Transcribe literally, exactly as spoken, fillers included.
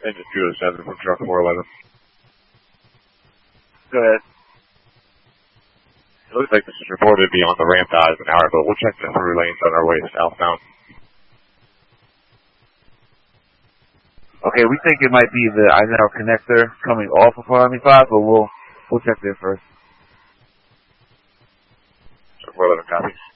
Engine two oh seven from truck four eleven. Go ahead. It looks like this is reported to be on the ramp to Eisenhower, but we'll check the through lanes on our way southbound. Okay, we think it might be the Eisenhower connector coming off of four ninety-five, but we'll we'll check there first. Truck four eleven, copy.